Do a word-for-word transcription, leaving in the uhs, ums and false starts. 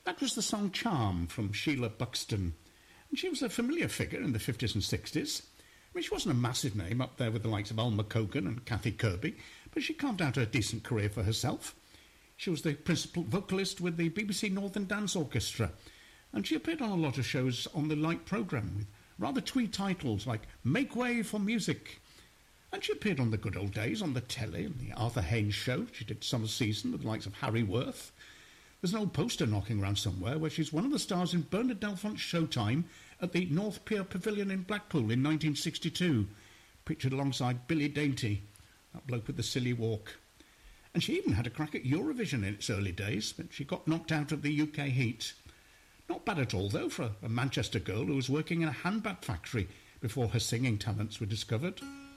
That was the song Charm from Sheila Buxton. And she was a familiar figure in the fifties and sixties. I mean, she wasn't a massive name up there with the likes of Alma Cogan and Kathy Kirby, but she carved out a decent career for herself. She was the principal vocalist with the B B C Northern Dance Orchestra, and she appeared on a lot of shows on the Light programme with rather twee titles like Make Way for Music. And she appeared on The Good Old Days on the telly and the Arthur Haynes Show. She did Summer Season with the likes of Harry Worth. There's an old poster knocking around somewhere where she's one of the stars in Bernard Delfont's Showtime at the North Pier Pavilion in Blackpool in nineteen sixty-two, pictured alongside Billy Dainty, that bloke with the silly walk. And she even had a crack at Eurovision in its early days, but she got knocked out of the U K heat. Not bad at all, though, for a, a Manchester girl who was working in a handbag factory before her singing talents were discovered.